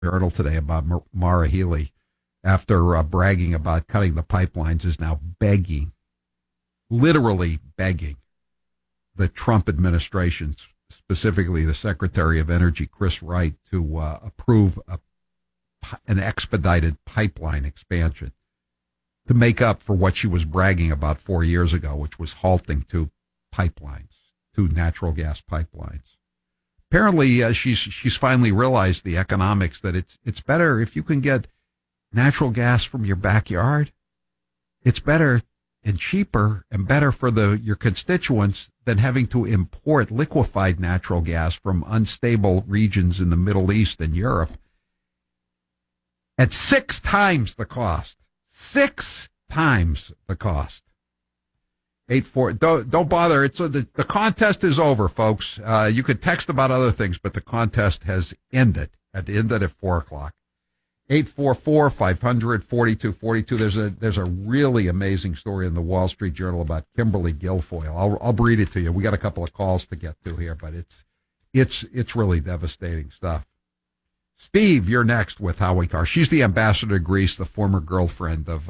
Journal today about Maura Healey, after bragging about cutting the pipelines, is now begging, literally begging, the Trump administration, specifically the Secretary of Energy, Chris Wright, to approve an expedited pipeline expansion to make up for what she was bragging about 4 years ago, which was halting two natural gas pipelines. Apparently, she's finally realized the economics, that it's better if you can get natural gas from your backyard. It's better and cheaper and better for your constituents than having to import liquefied natural gas from unstable regions in the Middle East and Europe at 6 times the cost. 6 times the cost. 84. Don't bother. The contest is over, folks. You could text about other things, but the contest has ended. It ended at 4:00. 844-500-4242. There's a really amazing story in the Wall Street Journal about Kimberly Guilfoyle. I'll read it to you. We got a couple of calls to get to here, but it's really devastating stuff. Steve, you're next with Howie Carr. She's the ambassador to Greece, the former girlfriend of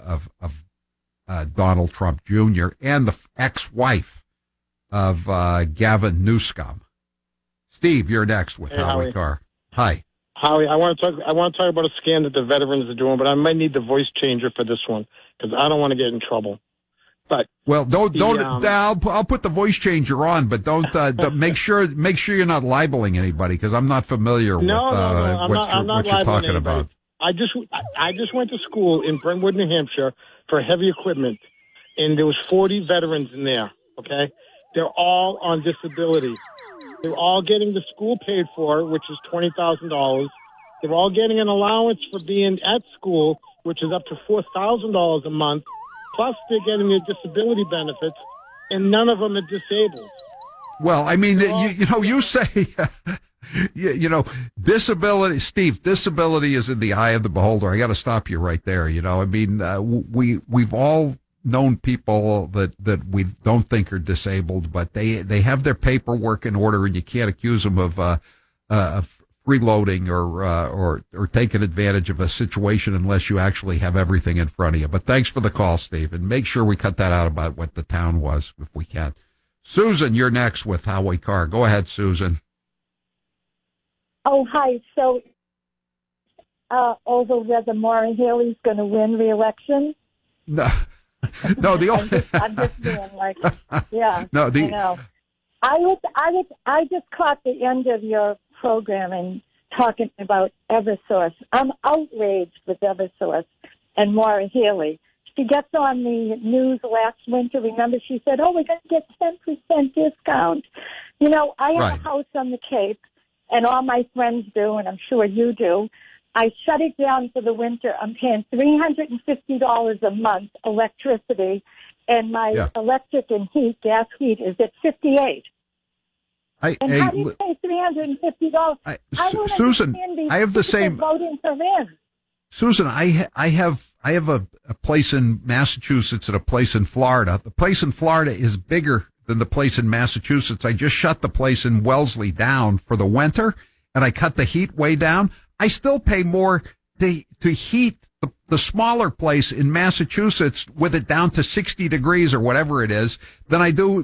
Donald Trump Jr. and the ex-wife of Gavin Newsom. Steve, you're next with Howie Carr. Hi, Howie. I want to talk about a scam that the veterans are doing, but I might need the voice changer for this one because I don't want to get in trouble. But I'll put the voice changer on, but don't make sure you're not libeling anybody, because I'm not familiar with what you're talking about. I just went to school in Brentwood, New Hampshire for heavy equipment, and there was 40 veterans in there. Okay, they're all on disability. They're all getting the school paid for, which is $20,000. They're all getting an allowance for being at school, which is up to $4,000 a month. Plus, they're getting their disability benefits, and none of them are disabled. Well, I mean, you say, disability, Steve, disability is in the eye of the beholder. I got to stop you right there. I mean, we've all known people that we don't think are disabled, but they have their paperwork in order, and you can't accuse them of freeloading or taking advantage of a situation unless you actually have everything in front of you. But thanks for the call, Steve, and make sure we cut that out about what the town was if we can. Susan, you're next with Howie Carr. Go ahead, Susan. Oh, hi. So, over whether Maura Healey's going to win re-election? No, I'm just being like, yeah. No, I know. I just caught the end of your programming talking about Eversource. I'm outraged with Eversource and Maura Healey. She gets on the news last winter. Remember, she said, "Oh, we're going to get 10% discount." I have a house on the Cape, and all my friends do, and I'm sure you do. I shut it down for the winter. I'm paying $350 a month electricity, and my electric and gas heat is at $58. How do you pay $350? Susan, I have the same. Voting for him. Susan, I have a place in Massachusetts and a place in Florida. The place in Florida is bigger than the place in Massachusetts. I just shut the place in Wellesley down for the winter, and I cut the heat way down. I still pay more to heat the smaller place in Massachusetts with it down to 60 degrees or whatever it is than I do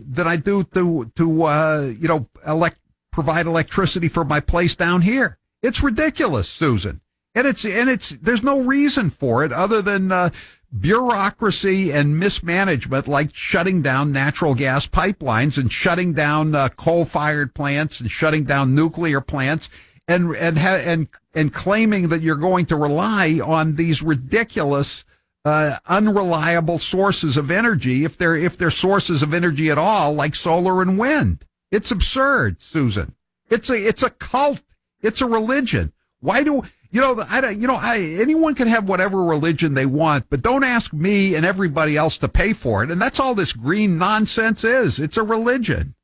to provide electricity for my place down here. It's ridiculous, Susan. And it's there's no reason for it other than bureaucracy and mismanagement, like shutting down natural gas pipelines and shutting down coal-fired plants and shutting down nuclear plants and claiming that you're going to rely on these ridiculous, unreliable sources of energy if they're sources of energy at all, like solar and wind. It's absurd, Susan. It's a cult. It's a religion. Why do anyone can have whatever religion they want, but don't ask me and everybody else to pay for it. And that's all this green nonsense is. It's a religion.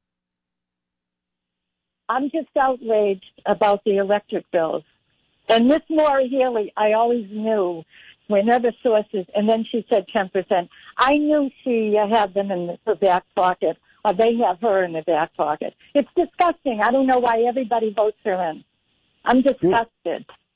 I'm just outraged about the electric bills. And Miss Maura Healey, I always knew whenever sources, and then she said 10%. I knew she had them in her back pocket, or they have her in the back pocket. It's disgusting. I don't know why everybody votes her in. I'm disgusted.